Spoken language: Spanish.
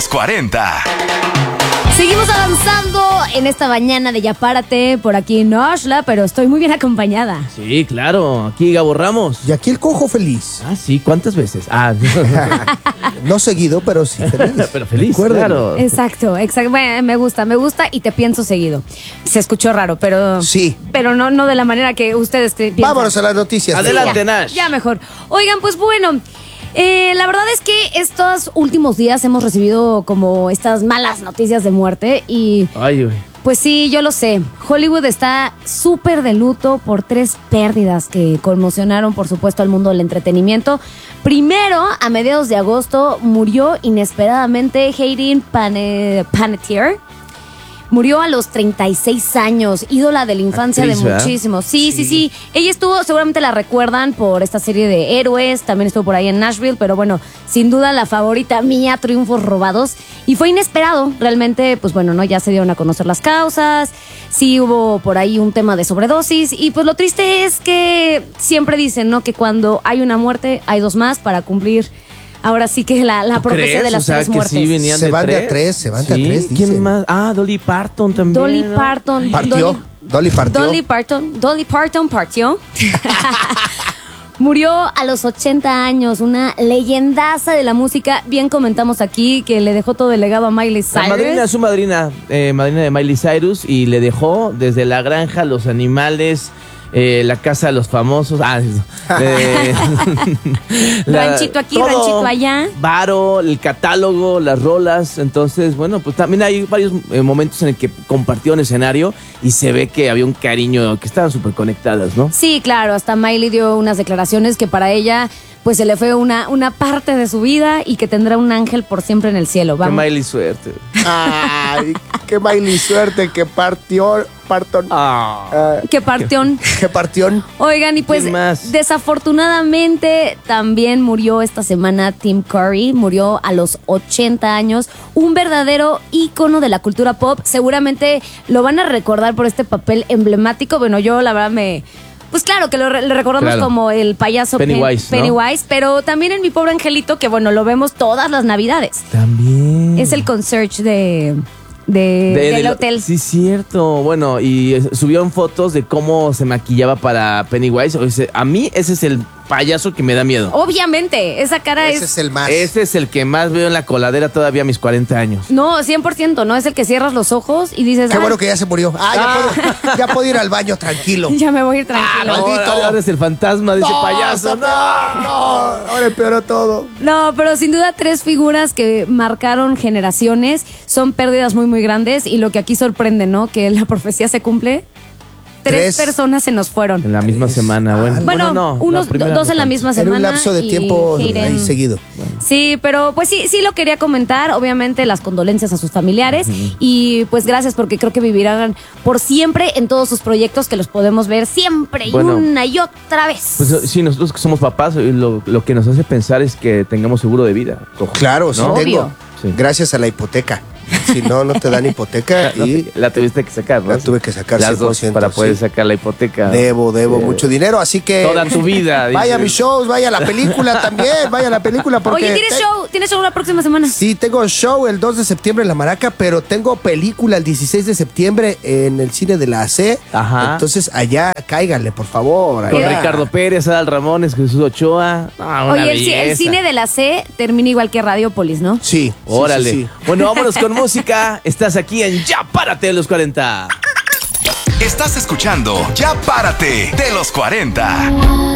los 40. Seguimos avanzando en esta mañana de Ya Párate por aquí en Oshla, pero estoy muy bien acompañada. Sí, claro, aquí Gabo Ramos. Y aquí el cojo feliz. Ah, sí, ¿cuántas veces? No seguido, pero sí feliz. Pero feliz, Recuérdenlo. claro. Exacto. Bueno, me gusta y te pienso seguido. Se escuchó raro, pero Sí. pero no de la manera que ustedes piensan. Vámonos a las noticias. Adelante. Ya, Nash. ya mejor. Oigan, pues bueno, la verdad es que estos últimos días hemos recibido como estas malas noticias de muerte y Ay, güey. pues sí, yo lo sé. Hollywood está súper de luto por 3 pérdidas que conmocionaron, por supuesto, al mundo del entretenimiento. Primero, a mediados de agosto, murió inesperadamente Hayden Panettiere. Murió a los 36 años, ídola de la infancia Actriz, de ¿verdad? muchísimos. Sí. Ella estuvo, seguramente la recuerdan por esta serie de Héroes, también estuvo por ahí en Nashville, pero bueno, sin duda la favorita mía, Triunfos Robados. Y fue inesperado, realmente, pues bueno, ¿no? Ya se dieron a conocer las causas, sí hubo por ahí un tema de sobredosis, y pues lo triste es que siempre dicen, ¿no? Que cuando hay una muerte, hay 2 más para cumplir. Ahora sí que la profecía ¿Crees? de las O sea, 3 que muertes. sí venían Se de van de 3. a 3, se van de a 3, ¿Quién dicen. más? Ah, Dolly Parton también. Dolly ¿no? Parton. Partió. Dolly partió. Dolly Parton partió. Murió a los 80 años, una leyendaza de la música. Bien comentamos aquí que le dejó todo el legado a Miley La madrina, Cyrus. su madrina de Miley Cyrus, y le dejó desde la granja, los animales, la casa de los famosos, Ranchito aquí, todo, ranchito allá. Varo, el catálogo, las rolas. Entonces, bueno, pues también hay varios momentos en el que compartieron escenario y se ve que había un cariño, que estaban súper conectadas, ¿no? Sí, claro, hasta Miley dio unas declaraciones que para ella pues se le fue una parte de su vida y que tendrá un ángel por siempre en el cielo. Qué Vamos. Miley suerte. Ay, qué Miley suerte que partió. Que partió. Que partió. Oigan, y pues ¿Quién más? desafortunadamente también murió esta semana Tim Curry, murió a los 80 años, un verdadero ícono de la cultura pop. Seguramente lo van a recordar por este papel emblemático. Bueno, yo la verdad pues claro, que le recordamos Claro. como el payaso Pennywise, ¿no? Pennywise, pero también en Mi Pobre Angelito, que bueno, lo vemos todas las navidades. También. Es el concierge del hotel. Sí, cierto. Bueno, y subieron fotos de cómo se maquillaba para Pennywise. O sea, a mí ese es el payaso que me da miedo. Obviamente, esa cara Ese es el más. Ese es el que más veo en la coladera todavía a mis 40 años. No, 100%, ¿no? Es el que cierras los ojos y dices... Qué "Ah, bueno que ya se murió. Ya puedo ir al baño tranquilo. ya me voy a ir tranquilo. maldito. Ahora es el fantasma de ese payaso. No, ahora empeoró todo. No, pero sin duda 3 figuras que marcaron generaciones, son pérdidas muy, muy grandes y lo que aquí sorprende, ¿no? Que la profecía se cumple. 3 3 personas se nos fueron. En la misma semana, bueno. Bueno, no, la primera 2 en la no. misma En semana. un lapso de y tiempo Hayden. ahí seguido. Sí, pero pues sí lo quería comentar. Obviamente las condolencias a sus familiares y pues gracias porque creo que vivirán por siempre en todos sus proyectos que los podemos ver siempre y Bueno, una y otra vez. Pues sí, nosotros que somos papás, lo que nos hace pensar es que tengamos seguro de vida. Cojo. Claro, sí ¿No? tengo. Obvio. Sí. Gracias a la hipoteca. Si no, no te dan hipoteca y La tuviste que sacar, ¿no? La tuve que sacar, Las dos 100%, para poder sí. sacar la hipoteca. debo mucho dinero, así que Toda tu vida. vaya a dices. mis shows, vaya a la película también, vaya a la película porque Oye, ¿tienes show la próxima semana? Sí, tengo show el 2 de septiembre en La Maraca, pero tengo película el 16 de septiembre en el cine de la AC. Ajá. Entonces allá cáiganle, por favor. Con allá. Ricardo Pérez, Adal Ramones, Jesús Ochoa. Ah, una Oye, el belleza. cine de la C termina igual que Radiopolis, ¿no? Sí. Órale. Sí. Bueno, vámonos con música. Estás aquí en Ya Párate de los 40. Estás escuchando Ya Párate de los 40.